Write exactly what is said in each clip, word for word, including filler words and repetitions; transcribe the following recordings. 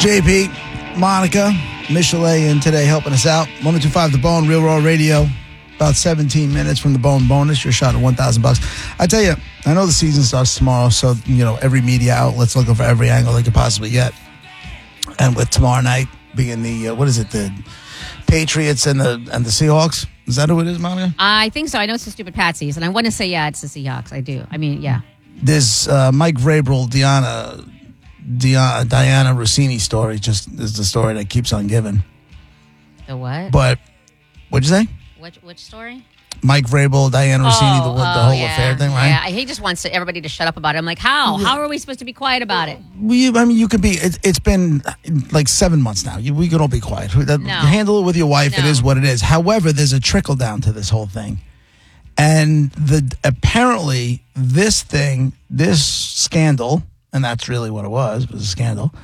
J P, Monica, Michelet in today helping us out. one oh two point five The Bone, Real Raw Radio. About seventeen minutes from the Bone bonus. Your shot at one thousand bucks. I tell you, I know the season starts tomorrow, so, you know, every media outlet's looking for every angle they could possibly get. And with tomorrow night being the, uh, what is it, the Patriots and the and the Seahawks? Is that who it is, Monica? I think so. I know it's the stupid Patsies, and I want to say, yeah, it's the Seahawks. I do. I mean, yeah. There's uh, Mike Vrabel, Diana, Diana, Diana Rossini story, just is the story that keeps on giving. The what? But, what'd you say? Which which story? Mike Vrabel, Diana Rossini, oh, the, the oh, whole yeah, affair thing, right? Yeah, he just wants to, everybody to shut up about it. I'm like, how? How are we supposed to be quiet about it? We, I mean, you can be, it, it's been like seven months now. You, we can all be quiet. No. Handle it with your wife. No. It is what it is. However, there's a trickle down to this whole thing. And the apparently this thing, this scandal, and that's really what it was, was a scandal,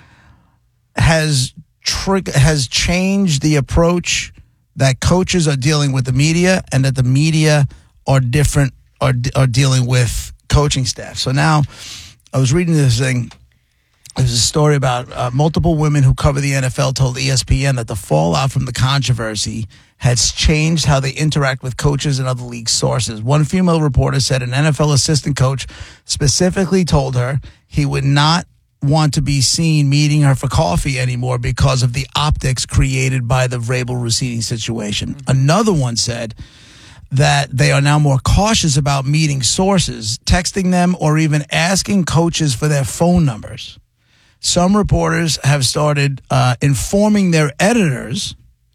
has trick has changed the approach that coaches are dealing with the media, and that the media are different, are are dealing with coaching staff. So now, I was reading this thing. There's a story about uh, multiple women who cover the N F L told E S P N that the fallout from the controversy has changed how they interact with coaches and other league sources. One female reporter said an N F L assistant coach specifically told her he would not want to be seen meeting her for coffee anymore because of the optics created by the Vrabel Rossini situation. Mm-hmm. Another one said that they are now more cautious about meeting sources, texting them, or even asking coaches for their phone numbers. Some reporters have started uh, informing their editors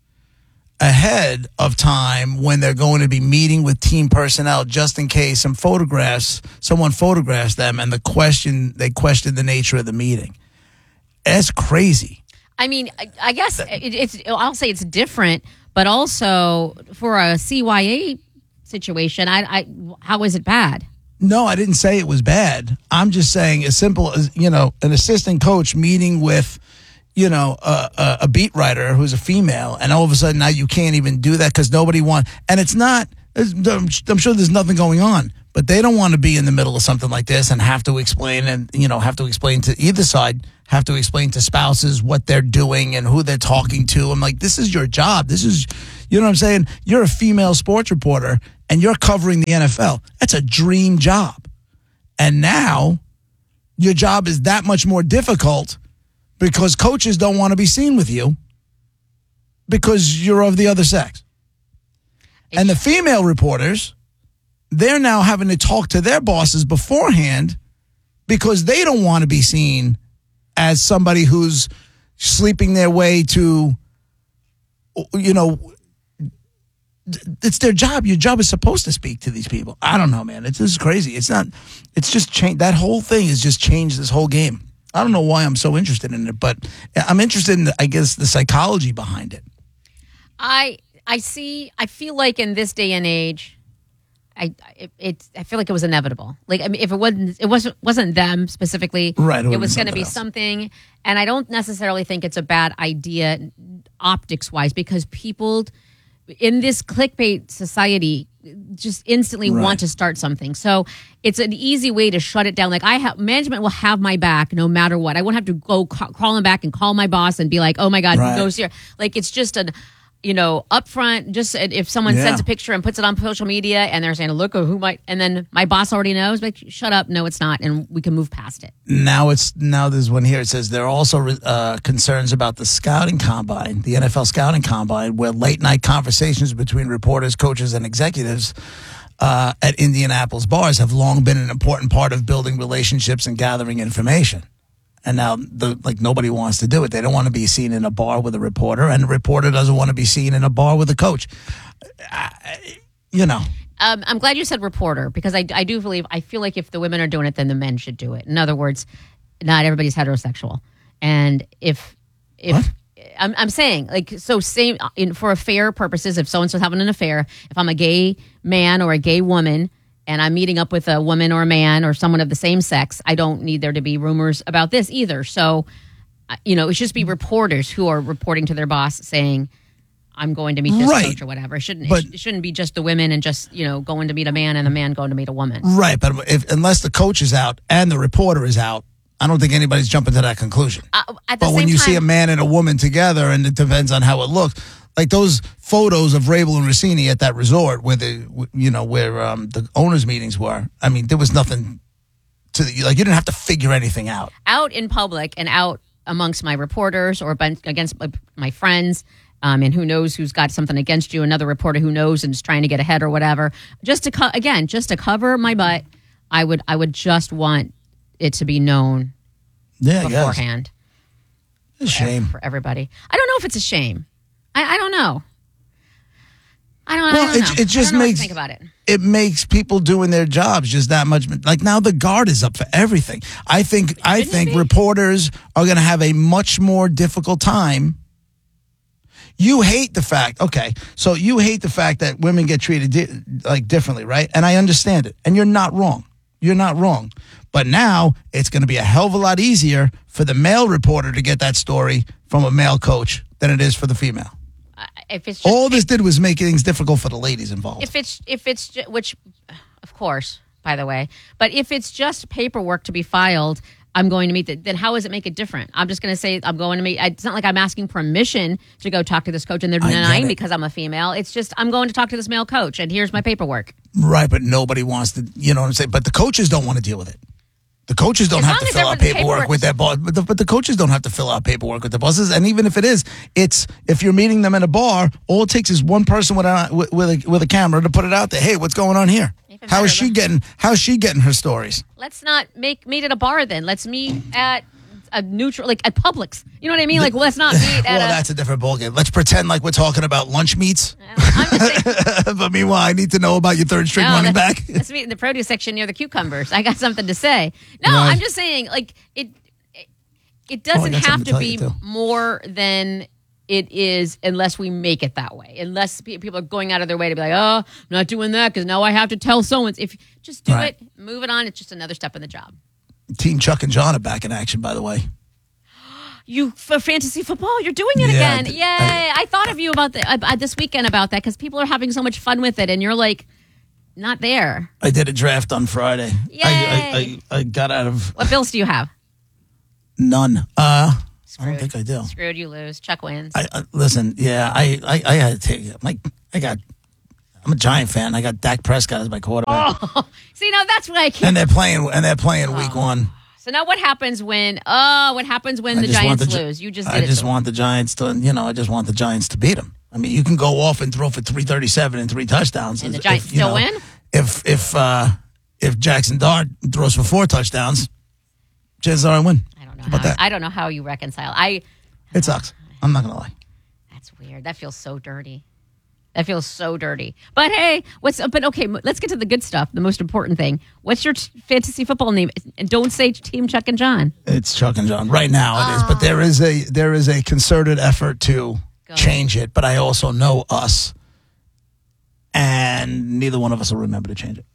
ahead of time when they're going to be meeting with team personnel, just in case some photographs, someone photographs them, and the question they question the nature of the meeting. That's crazy. I mean, I, I guess it, it's. I'll say it's different, but also for a C Y A situation, I, I how is it bad? No, I didn't say it was bad. I'm just saying as simple as, you know, an assistant coach meeting with, you know, a, a, a beat writer who's a female, and all of a sudden now you can't even do that because nobody wants, and it's not, I'm sure there's nothing going on, but they don't want to be in the middle of something like this and have to explain, and, you know, have to explain to either side, have to explain to spouses what they're doing and who they're talking to. I'm like, this is your job. This is, you know what I'm saying? You're a female sports reporter and you're covering the N F L. That's a dream job. And now your job is that much more difficult because coaches don't want to be seen with you because you're of the other sex. And the female reporters, they're now having to talk to their bosses beforehand because they don't want to be seen as somebody who's sleeping their way to, you know, it's their job. Your job is supposed to speak to these people. I don't know, man. It's this is crazy. It's not, it's just changed. That whole thing has just changed this whole game. I don't know why I'm so interested in it, but I'm interested in, the, I guess, the psychology behind it. I I see. I feel like in this day and age, I it, it I feel like it was inevitable. Like, I mean, if it wasn't, it wasn't wasn't them specifically. Right. It, it was going to be else. something, and I don't necessarily think it's a bad idea, optics wise, because people in this clickbait society just instantly right. want to start something. So it's an easy way to shut it down. Like, I have, management will have my back no matter what. I won't have to go ca- crawling back and call my boss and be like, oh my God, right. go here. Like, it's just an, you know, upfront, just if someone yeah. sends a picture and puts it on social media and they're saying, look, who might, and then my boss already knows, like, shut up. No, it's not. And we can move past it. Now it's, now there's one here. It says there are also uh, concerns about the scouting combine, the N F L scouting combine, where late night conversations between reporters, coaches, and executives uh, at Indianapolis bars have long been an important part of building relationships and gathering information. And now, the, like, nobody wants to do it. They don't want to be seen in a bar with a reporter, and the reporter doesn't want to be seen in a bar with a coach. I, you know. Um, I'm glad you said reporter, because I, I do believe, I feel like if the women are doing it, then the men should do it. In other words, not everybody's heterosexual. And if, if what? I'm, I'm saying, like, so same, in, for affair purposes, if so-and-so's having an affair, if I'm a gay man or a gay woman, and I'm meeting up with a woman or a man or someone of the same sex, I don't need there to be rumors about this either. So, you know, it should just be reporters who are reporting to their boss saying, I'm going to meet this right. coach or whatever. It shouldn't, but, it shouldn't be just the women and just, you know, going to meet a man and a man going to meet a woman. Right, but if unless the coach is out and the reporter is out, I don't think anybody's jumping to that conclusion. Uh, at the but same when you time, see a man and a woman together, and it depends on how it looks, like those photos of Rabel and Rossini at that resort where the, you know, where um, the owners' meetings were. I mean, there was nothing to like. You didn't have to figure anything out. Out in public and out amongst my reporters or against my friends. Um, and who knows who's got something against you? Another reporter who knows and is trying to get ahead or whatever. Just to co- again, just to cover my butt, I would I would just want it to be known yeah, beforehand. It's a shame for everybody. I don't know if it's a shame. I, I don't know. I don't. Well, I don't know. it, it just I don't know makes what to think about it. It makes people doing their jobs just that much. Like now, the guard is up for everything. I think. I think reporters are going to have a much more difficult time. You hate the fact, okay, so you hate the fact that women get treated di- like differently, right? And I understand it. And you're not wrong. You're not wrong. But now it's going to be a hell of a lot easier for the male reporter to get that story from a male coach than it is for the female. Uh, if it's just, all this did was make things difficult for the ladies involved. If it's, if it's, ju- which, of course, by the way, but if it's just paperwork to be filed, I'm going to meet the, then how does it make it different? I'm just going to say I'm going to meet. It's not like I'm asking permission to go talk to this coach and they're denying because I'm a female. It's just I'm going to talk to this male coach and here's my paperwork. Right, but nobody wants to, you know what I'm saying? But the coaches don't want to deal with it. The coaches don't as have to fill out paperwork, paperwork with their boss, but the, but the coaches don't have to fill out paperwork with their bosses. And even if it is, it's if you're meeting them in a bar, all it takes is one person with a with, with a with a camera to put it out there. Hey, what's going on here? Even how is she getting? How's she getting her stories? Let's not make meet at a bar then. Let's meet at a neutral, like at Publix. You know what I mean? Like, well, let's not meet at well, a... that's a different ballgame. Let's pretend like we're talking about lunch meets. I'm just saying, but meanwhile, I need to know about your third string no, running let's, back. Let's meet in the produce section near the cucumbers. I got something to say. No, right. I'm just saying, like, it it, it doesn't oh, have to, to be more than it is unless we make it that way. Unless people are going out of their way to be like, oh, I'm not doing that because now I have to tell someone. If just do right. it, move it on. It's just another step in the job. Team Chuck and John are back in action, by the way. You for fantasy football, you're doing it yeah, again. Yay! I, I thought of you about the, uh, this weekend about that because people are having so much fun with it, and you're like, not there. I did a draft on Friday. Yay! I, I, I, I got out of. What bills do you have? None. Uh, Screwed. I don't think I do. Screwed, you lose. Chuck wins. I, uh, listen, yeah, I, I, I had to take it. Like, I got. I'm a Giant fan. I got Dak Prescott as my quarterback. Oh, see, now that's why I can't. And they're playing. And they're playing oh. week one. So now what happens when, oh, what happens when I the Giants the, lose? You just did I it just to want them. the Giants to, you know, I just want the Giants to beat them. I mean, you can go off and throw for three thirty-seven and three touchdowns. And the Giants if, still know, win? If if uh, if Jackson Dart throws for four touchdowns, chances are I win. I don't know. How, that? I don't know how you reconcile. I. It sucks. I'm not going to lie. That's weird. That feels so dirty. That feels so dirty. But hey, what's but okay, let's get to the good stuff, the most important thing. What's your t- fantasy football name? And don't say Team Chuck and John. It's Chuck and John. Right now it oh. is, but there is a there is a concerted effort to Go. change it, but I also know us. And neither one of us will remember to change it.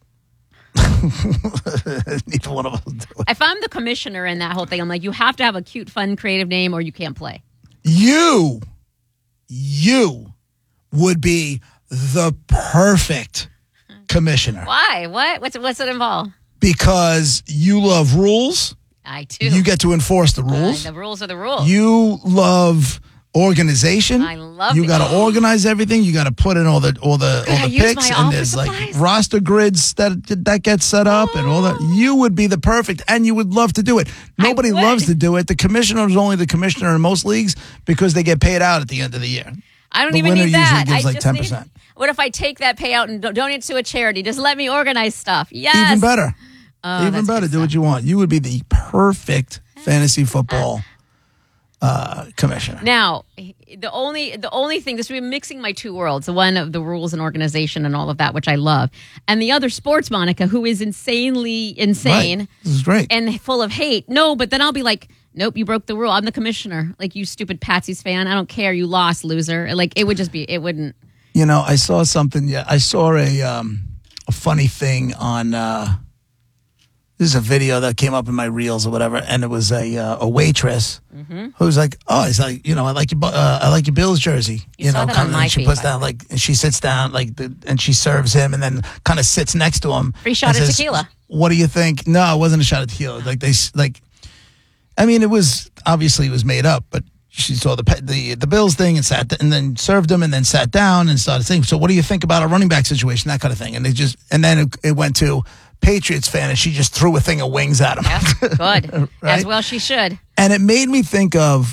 Neither one of us will do it. If I'm the commissioner in that whole thing, I'm like, you have to have a cute, fun, creative name or you can't play. You you would be the perfect commissioner. Why? What? What's what's it involve? Because you love rules. I do. You get to enforce the rules. Uh, the rules are the rules. You love organization. I love. You got to organize everything. You got to put in all the all the Could all the picks, and there's supplies? like roster grids that that get set up, oh. and all that. You would be the perfect, and you would love to do it. Nobody loves to do it. The commissioner is only the commissioner in most leagues because they get paid out at the end of the year. I don't the even need that. Gives I like just ten percent. Need, what if I take that payout and donate to a charity? Just let me organize stuff. Yes. Even better. Oh, Even better. Do what you want. You would be the perfect fantasy football uh, commissioner. Now, the only the only thing, this would be mixing my two worlds, the one of the rules and organization and all of that, which I love, and the other sports, Monica, who is insanely insane. Right. This is great. And full of hate. No, but then I'll be like, nope, you broke the rule. I'm the commissioner. Like, you stupid Patsy's fan. I don't care. You lost, loser. Like, it would just be, it wouldn't. You know, I saw something. Yeah, I saw a um, a funny thing on. Uh, this is a video that came up in my reels or whatever, and it was a uh, a waitress mm-hmm. who's like, "Oh, it's like you know, I like your uh, I like your Bills jersey." You, you know, kind of. And she puts down like, and she sits down like, the, and she serves him, and then kind of sits next to him. Free shot of says, tequila. What do you think? No, it wasn't a shot of tequila. Like they like. I mean, it was obviously it was made up, but she saw the the the Bills thing and sat and then served them and then sat down and started saying, "So what do you think about a running back situation?" That kind of thing. And they just and then it, it went to Patriots fan, and she just threw a thing of wings at him. Yeah, good, right? As well she should. And it made me think of.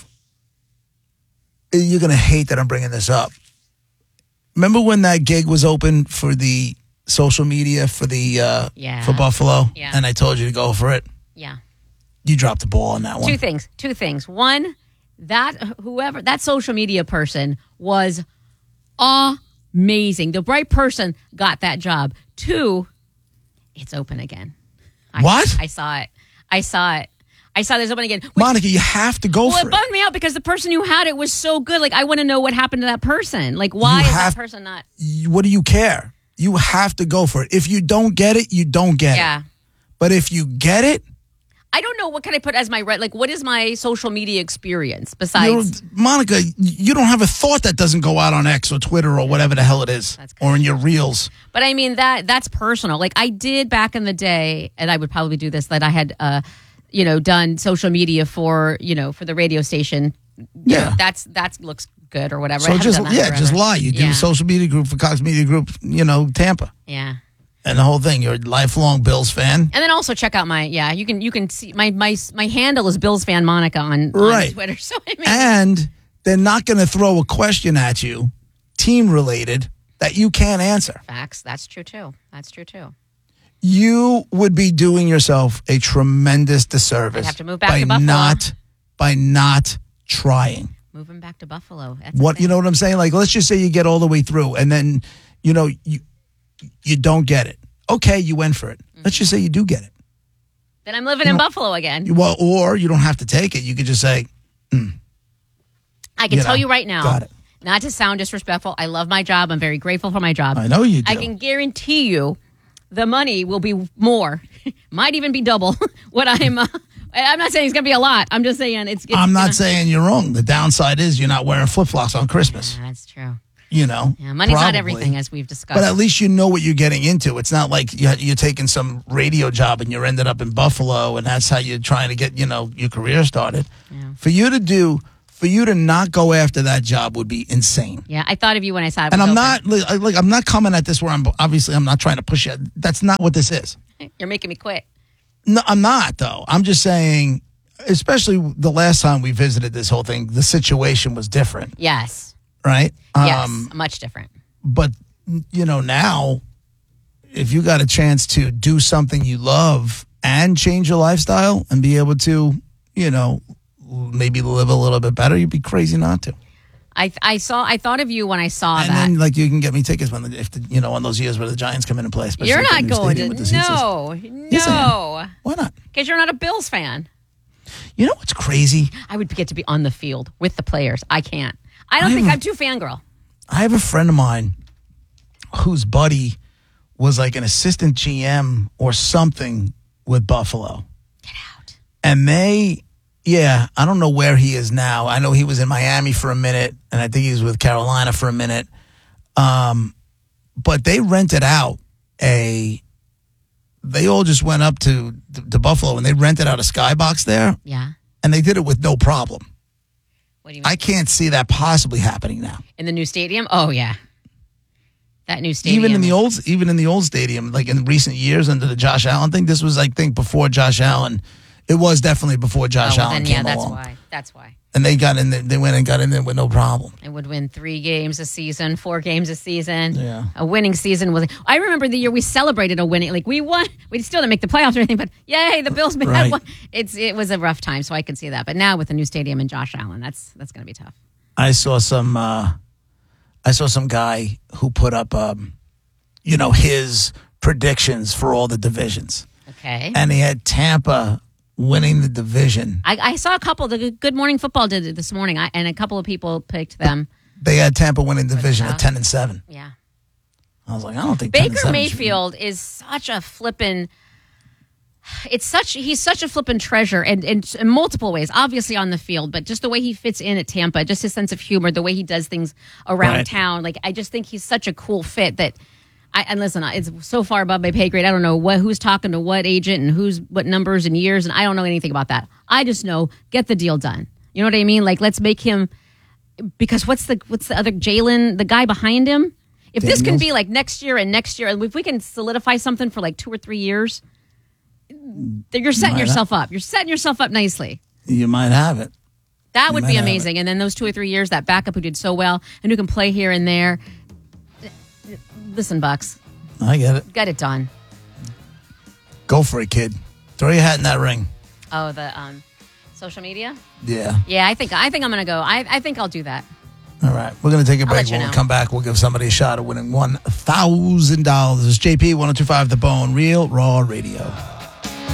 You're gonna hate that I'm bringing this up. Remember when that gig was open for the social media for the uh, yeah. for Buffalo, yeah. and I told you to go for it. Yeah. You dropped the ball on that one. Two things. Two things. One, that whoever that social media person was amazing. The right person got that job. Two, it's open again. I, what? I saw it. I saw it. I saw this open again. Which, Monica, you have to go well, for it. Well, it bugged me out because the person who had it was so good. Like, I want to know what happened to that person. Like, why you is have, that person not? What do you care? You have to go for it. If you don't get it, you don't get yeah. it. But if you get it, I don't know what can I put as my right. Like, what is my social media experience besides you know, Monica? You don't have a thought that doesn't go out on X or Twitter or whatever the hell it is, or in your reels. But I mean that that's personal. Like I did back in the day, and I would probably do this. That I had, uh, you know, done social media for you know for the radio station. You yeah, know, that's that looks good or whatever. So just yeah, forever. just lie. You do yeah. a social media group for Cox Media Group. You know, Tampa. Yeah. And the whole thing, you're a lifelong Bills fan. And then also check out my, yeah, you can you can see, my my my handle is Bills Fan Monica on, right. on Twitter. So I mean, and they're not going to throw a question at you, team-related, that you can't answer. Facts. That's true, too. That's true, too. You would be doing yourself a tremendous disservice. I'd have to move back by to Buffalo. Not, by not trying. Moving back to Buffalo. That's what You know what I'm saying? Like, let's just say you get all the way through, and then, you know, you... You don't get it. Okay, you went for it. Mm-hmm. Let's just say you do get it. Then I'm living you in know, Buffalo again. Well, or you don't have to take it. You could just say, mm, I can you tell know, you right now, got it. Not to sound disrespectful, I love my job. I'm very grateful for my job. I know you do. I can guarantee you the money will be more, might even be double what I'm... Uh, I'm not saying it's going to be a lot. I'm just saying it's... it's I'm not gonna, saying you're wrong. The downside is you're not wearing flip-flops on Christmas. Yeah, that's true. You know, yeah, money's probably. Not everything, as we've discussed. But at least you know what you're getting into. It's not like you're taking some radio job and you're ended up in Buffalo, and that's how you're trying to get, you know, your career started. Yeah. For you to do, for you to not go after that job would be insane. Yeah, I thought of you when I saw it. And I'm open. not, like, like, I'm not coming at this where I'm obviously I'm not trying to push you. That's not what this is. You're making me quit. No, I'm not though. I'm just saying, especially the last time we visited this whole thing, the situation was different. Yes. Right? Yes, um, much different. But, you know, now, if you got a chance to do something you love and change your lifestyle and be able to, you know, maybe live a little bit better, you'd be crazy not to. I I saw I thought of you when I saw and that. And then, like, you can get me tickets when, the, if the, you know, on those years where the Giants come in and play. You're not going to. No, no. Yes, why not? Because you're not a Bills fan. You know what's crazy? I would get to be on the field with the players. I can't. I don't I think a, I'm too fangirl. I have a friend of mine whose buddy was like an assistant G M or something with Buffalo. Get out. And they, yeah, I don't know where he is now. I know he was in Miami for a minute, and I think he was with Carolina for a minute. Um, but they rented out a, they all just went up to, to, to Buffalo, and they rented out a skybox there. Yeah. And they did it with no problem. What do you mean? I can't see that possibly happening now. In the new stadium? Oh, yeah. That new stadium. Even in the old, even in the old stadium, like in recent years under the Josh Allen thing, this was, I think, before Josh Allen. It was definitely before Josh oh, well, Allen then, came yeah, that's along. why. That's why. And they got in there, they went and got in there with no problem. They would win three games a season, four games a season. Yeah. A winning season was. I remember the year we celebrated a winning. Like we won. We still didn't make the playoffs or anything, but yay, the Bills made right. one. It's it was a rough time, so I can see that. But now with the new stadium and Josh Allen, that's that's going to be tough. I saw some. Uh, I saw some guy who put up, um, you know, his predictions for all the divisions. Okay. And he had Tampa winning the division. I, I saw a couple. The Good Morning Football did it this morning, I, and a couple of people picked them. They had Tampa winning the division at ten and seven. Yeah. I was like, I don't think Baker Mayfield is such a flippin'. It's such he's such a flippin' treasure, and, and in multiple ways. Obviously on the field, but just the way he fits in at Tampa, just his sense of humor, the way he does things around right. town. Like I just think he's such a cool fit that. I, and listen, it's so far above my pay grade. I don't know what who's talking to what agent and who's what numbers and years, and I don't know anything about that. I just know get the deal done. You know what I mean? Like, let's make him, because what's the what's the other Jalen, the guy behind him? If Daniels? This can be like next year and next year, if we can solidify something for like two or three years, you're setting yourself have, up. You're setting yourself up nicely. You might have it. That would be amazing. And then those two or three years, that backup who did so well and who can play here and there. Listen, Bucks. I get it. Get it done. Go for it, kid. Throw your hat in that ring. Oh, the um, social media? Yeah. Yeah, I think I think I'm going to go. I, I think I'll do that. All right. We're going to take a break. When we come back, we'll give somebody a shot at winning one thousand dollars. This is J P, one oh two point five The Bone, Real Raw Radio.